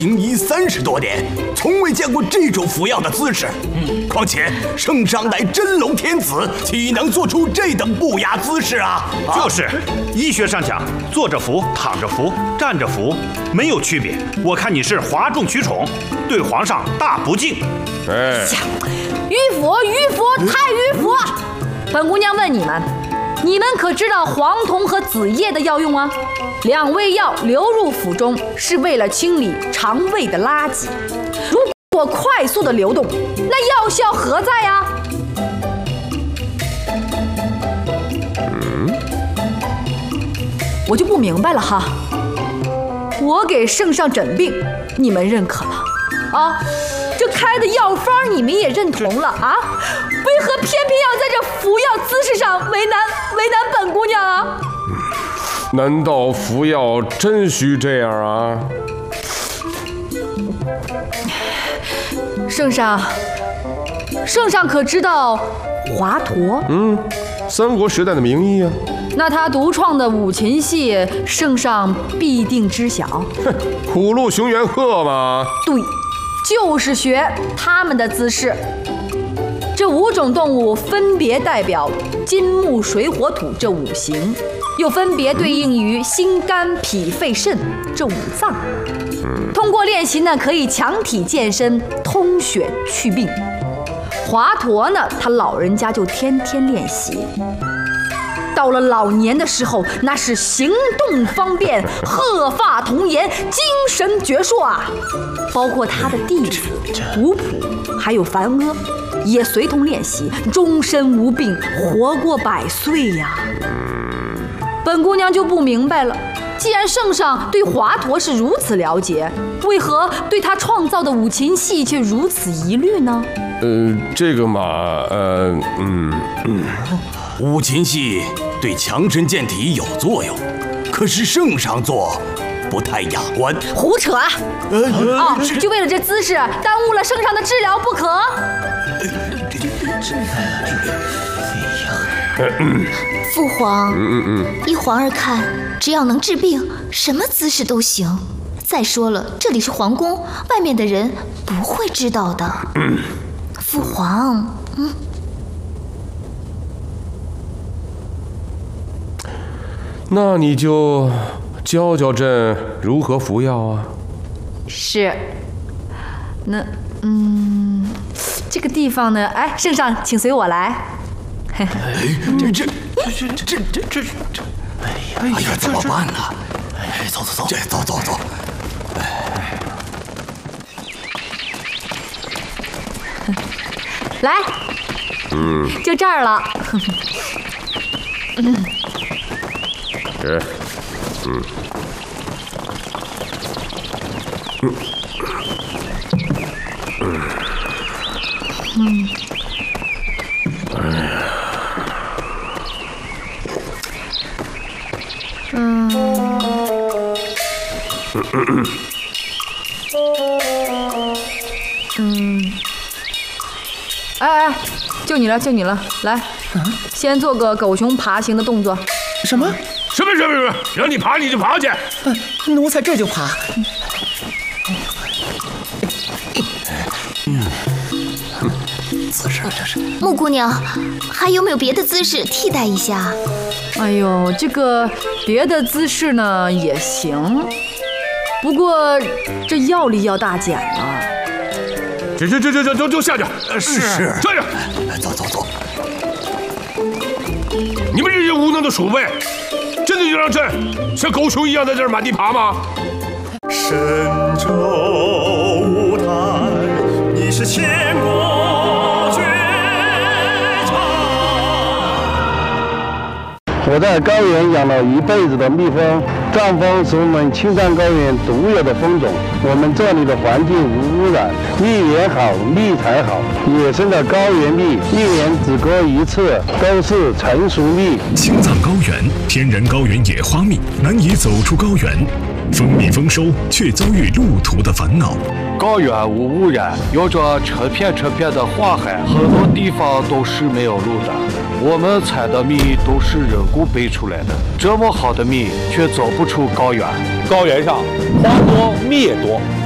行医30多年，从未见过这种服药的姿势。况且圣上乃真龙天子，岂能做出这等不雅姿势啊？ 就是，医学上讲，坐着服、躺着服、站着服没有区别。我看你是哗众取宠，对皇上大不敬。 哎， 迂腐，太迂腐！本姑娘问你们，你们可知道黄酮和子叶的药用啊？2味药流入腹中是为了清理肠胃的垃圾，如果快速的流动，那药效何在呀？我就不明白了哈。我给圣上诊病，你们认可了啊？这开的药方你们也认同了啊？为何偏偏要在这服药姿势上为难本姑娘啊？ 难道服药真需这样啊？ 圣上可知道华佗？ 三国时代的名医啊。 那他独创的五禽戏，圣上必定知晓。 哼，虎鹿熊猿鹤嘛。 对，就是学他们的姿势。这5种动物分别代表金木水火土这5行，又分别对应于心肝脾肺肾这5脏。通过练习呢，可以强体健身、通血祛病。华佗呢，他老人家就天天练习，到了老年的时候，那是行动方便，鹤发童颜，精神矍铄啊！包括他的弟子古朴还有樊阿，也随同练习，终身无病，活过100岁呀。本姑娘就不明白了，既然圣上对华佗是如此了解，为何对他创造的五禽戏却如此疑虑呢？ 这个嘛， 五禽戏对强身健体有作用，可是圣上做不太雅观。 胡扯啊！就为了这姿势耽误了圣上的治疗不可。 父皇，依皇儿看，只要能治病，什么姿势都行。再说了，这里是皇宫，外面的人不会知道的。父皇， 那你就教教朕如何服药啊？ 是。那这个地方呢？哎，圣上，请随我来。 哎呀，怎么办呢？哎，走，走。 来，就这儿了。哎，就你了，来，先做个狗熊爬行的动作。 什么？ 让你爬你就爬去。 奴才这就爬。 姿势这是。 穆姑娘，还有没有别的姿势替代一下？ 哎呦，这个别的姿势呢也行，不过这药力要大减了。 就下去。 是站着。 走。 你们这些无能的鼠辈，真的就让朕像狗熊一样在这儿满地爬吗？ 神州舞台，你是千古绝唱。 我在高原养了一辈子的蜜蜂，藏蜂是我们青藏高原独有的蜂种。我们这里的环境无污染，蜜源好，蜜才好。野生的高原蜜，1年只割1次，都是成熟蜜。 青藏高原天然高原野花蜜难以走出高原，蜂蜜丰收却遭遇路途的烦恼。 高原无污染，有着成片的花海，很多地方都是没有路的。我们采的蜜都是人工培出来的，这么好的蜜却走不出高原。 高原上花多蜜也多，